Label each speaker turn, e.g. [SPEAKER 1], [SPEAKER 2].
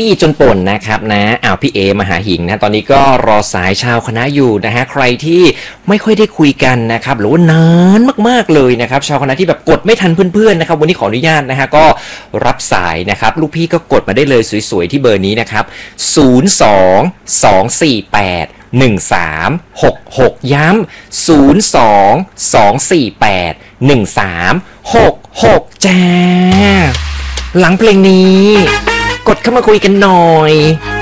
[SPEAKER 1] ปี้จนป่นนะครับนะพี่เอมหาหิงนะตอนนี้ก็รอสายชาวคณะอยู่นะฮะใครที่ไม่ค่อยได้คุยกันนะครับหรือว่านานมากๆเลยนะครับชาวคณะที่แบบกดไม่ทันเพื่อนๆนะครับวันนี้ขออนุญาตนะฮะก็รับสายนะครับลูกพี่ก็กดมาได้เลยสวยๆที่เบอร์นี้นะครับ02-248-1366ย้ำ02-248-1366จ้าหลังเพลงนี้กดเข้ามาคุยกันหน่อย